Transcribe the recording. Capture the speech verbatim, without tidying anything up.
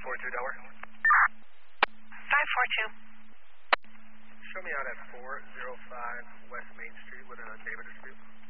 four two, Delaware. five four two. Show me out at four oh five West Main Street with a neighbor dispute.